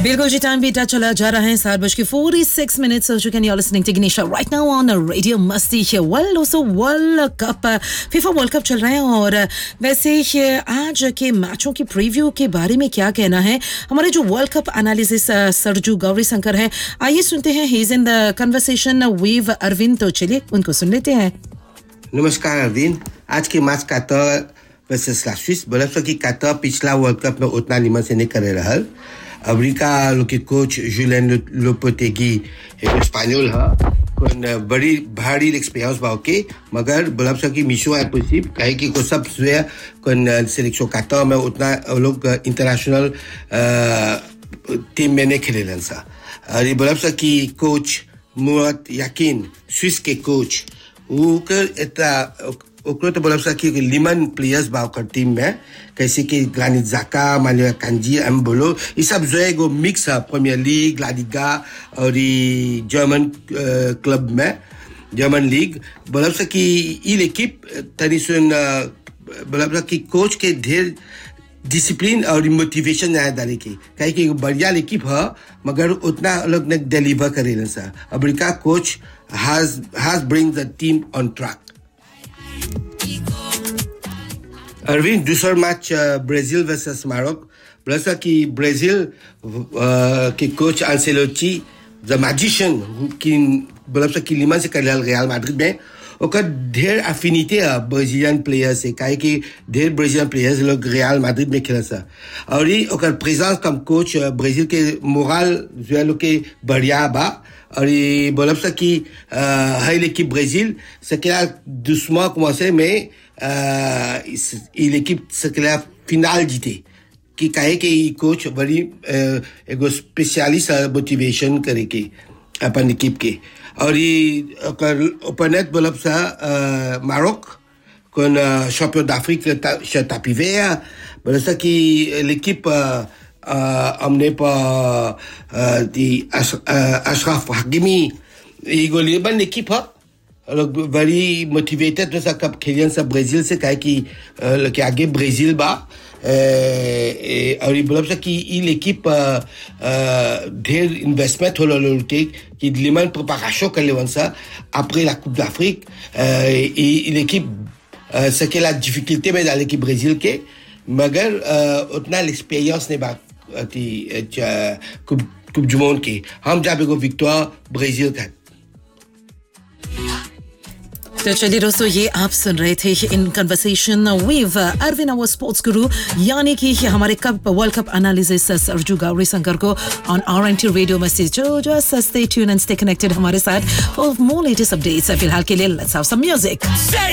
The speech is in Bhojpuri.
बिल्कुल जी टाइम बीता चला जा रहा है 7:46 हो चुके हैं. You're listening to Ganesha right now on Radio Masti here. Well, also World Cup FIFA World Cup चल रहा है और वैसे आज के मैचों की प्रीव्यू के बारे में क्या कहना है हमारे जो world cup analysis Sarju Gauri Shankar है. आइए सुनते हैं. He is in the conversation विद अरविंद. तो चलिए उनको सुन लेते हैं. नमस्कार अरविंद. आज के मैच कतर वर्सेस ला स्विस बोला कि कतर पिछला वर्ल्ड कप में उतना निमन से नहीं करे रहल. अमेरिका के कोच जुलियन लोपेटेगी एक स्पेनियल है कोन बड़ी भारी एक्सपीरियंस बाके मगर बोला कि मिशन इम्पॉसिबल कहे कि को सब जो कोन सिलेक्शन कतर में उतना लोग इंटरनेशनल टीम में नहीं खेले सा. और ये बोला कि कोच मुराद याकीन स्विस के कोच वो कर इतना ओकरो तो बोला कि लिमन प्लेयर्स बाकर टीम में कैसे कि ग्रानिट जाका मानुएल कांजी एम्बोलो ये सब जो है वो मिक्स है प्रीमियर लीग ला लिगा और जर्मन क्लब में जर्मन लीग. बोला कि ये एकिप तनिसन बोला कि कोच के ढेर डिसिप्लिन और मोटिवेशन आया डाले की कहे कि बढ़िया एकिप है मगर उतना लोग ने डिलीवर करे ना सर. America Cooch has bring the team on track. Arvind दूसरा मैच ब्राजील वर्सेस मारोक बोला कि ब्राजील के कोच एंसेलोटी द मैजिशियन की बोला कि लिमन से कर रियल मैड्रिड में ओकर ढेर एफिनिटी है ब्राजीलियन प्लेयर से काहे कि ढेर ब्राजीलियन प्लेयर्स लोग रियल मैड्रिड में खेला सा और ये ओकर प्रेजेंस कम कोच ब्राजील के मोरल जो है लोग के बढ़िया बा. और ये बोला कि है लेकिन ब्राजील सकेला दुश्मन commencé में l'équipe सकेला फिनाल जीते कि काहे के कोच बड़ी एगो स्पेशलिस्ट मोटिवेशन करे के अपन एकिप के. और ये ओपोनेंट बोला मारोक कौन चैंपियन d'Afrique tapis vert बोला कि l'équipe हमने पर अशरफ हकीमी ये गोलीबान एकिप है लोग बड़ी मोटिवेटेड तो सब कब खेलियन सब ब्राजील से कहे कि लोग आगे ब्राजील बा. और ये बोला कि ये एकिप ढेर इन्वेस्टमेंट हो लोग कि लिमन प्रिपरेशन कर लेवन सा après la coupe d'Afrique. ये एकिप सके ला डिफिकल्टी में डाले कि ब्राजील के मगर उतना एक्सपीरियंस नहीं बा coupe du monde की हम जब एगो विक्टोर ब्राजील का. तो चलिए दोस्तों ये आप सुन रहे थे इन कन्वर्सेशन विद अरविंद आवर स्पोर्ट्स गुरु यानी कि हमारे cup world cup analysis Sarju Gauri Shankar को ऑन RNT रेडियो मैसेज जो stay tune and stay connected हमारे साथ फॉर मोर लेटेस्ट अपडेट्स. फिलहाल के लिए लेट्स हैव सम म्यूजिक.